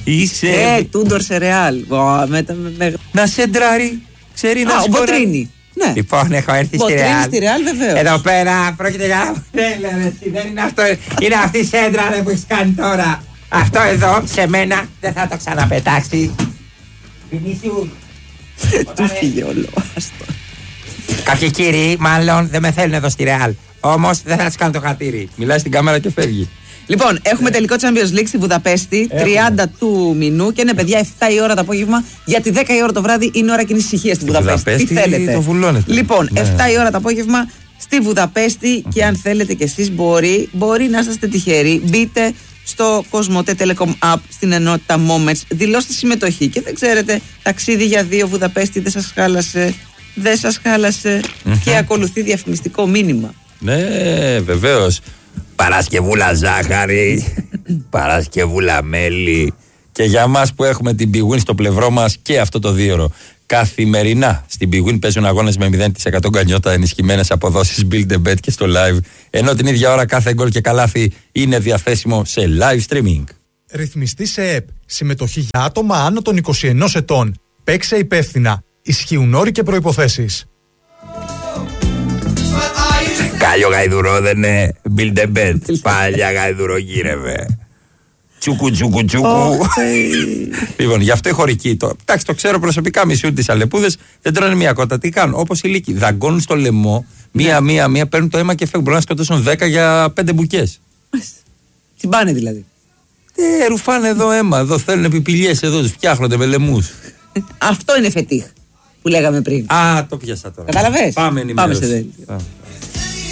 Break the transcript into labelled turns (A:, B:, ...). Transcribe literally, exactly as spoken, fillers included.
A: Είσαι.
B: Ε, Τούντορ σε Ρεάλ.
A: Να σεντράρει. Ξέρει να
B: Α, ο
A: σκοράρει.
B: Μποτρίνι. Ναι.
A: Λοιπόν, έχω έρθει στη Ρεάλ.
B: στη Ρεάλ, βεβαίως.
A: Εδώ πέρα πρόκειται για. Δεν είναι αυτό. Είναι αυτή η σέντρα που έχει κάνει τώρα. Αυτό εδώ σε μένα δεν θα το ξαναπετάξει. Βινίσιου.
B: Του φύγε όλο.
A: Κάποιοι κύριοι, μάλλον δεν με θέλουν εδώ στη Ρεάλ. Όμως δεν θα του κάνω το χατήρι. Μιλάει στην κάμερα και φεύγει.
B: Λοιπόν, έχουμε τελικό Champions League στη Βουδαπέστη, τριάντα του μηνού και είναι παιδιά επτά η ώρα το απόγευμα, γιατί δέκα η ώρα το βράδυ είναι ώρα κοινής ησυχίας στη Βουδαπέστη. Τι θέλετε.
A: Το βουλώνετε.
B: Λοιπόν,
A: ναι.
B: επτά η ώρα το απόγευμα στη Βουδαπέστη mm-hmm. και αν θέλετε κι εσείς μπορεί, μπορεί να είστε τυχεροί. Μπείτε στο Cosmote Telecom App στην ενότητα Moments, δηλώστε συμμετοχή και δεν ξέρετε, ταξίδι για δύο Βουδαπέστη δεν σας χάλασε, δεν σας χάλασε mm-hmm. και ακολουθεί διαφημιστικό μήνυμα.
A: Ναι, βεβαίως. Παρασκευούλα ζάχαρη, Παρασκευούλα μέλι. Και για μας που έχουμε την Big Win στο πλευρό μας και αυτό το δίωρο. Καθημερινά στην Big Win παίζουν αγώνες με μηδέν τοις εκατό γκανιότα, ενισχυμένες αποδόσεις Build a Bet και στο live. Ενώ την ίδια ώρα κάθε γκολ και καλάθι είναι διαθέσιμο σε live streaming.
C: Ρυθμιστή σε ΕΠ. Συμμετοχή για άτομα άνω των είκοσι ενός ετών. Παίξε υπεύθυνα. Ισχύουν όροι και προϋποθέσεις.
A: Κάλιο γαϊδουρό δεν είναι Build a Bet. Παλιά γαϊδουρό γύρευε. Τσούκου τσούκου τσούκου. Λοιπόν, γι' αυτό η χωρική. Το, εντάξει, το ξέρω προσωπικά, μισούν τις αλεπούδες, δεν τρώνε μία κότα. Τι κάνουν, όπως οι λύκοι. Δαγκώνουν στο λαιμό, μία, μία, μία, παίρνουν το αίμα και φεύγουν. Μπορούν να σκοτώσουν δέκα για πέντε μπουκές.
B: Τι πάνε δηλαδή.
A: Ε, ρουφάνε εδώ αίμα, εδώ θέλουν επιπηλιές, εδώ τους φτιάχνονται με λαιμούς.
B: Αυτό είναι φετίχ που λέγαμε πριν.
A: Α, το πιάσα τώρα.
B: Καταλαβες.
A: Πάμε,
B: Πάμε σε δέλτιο.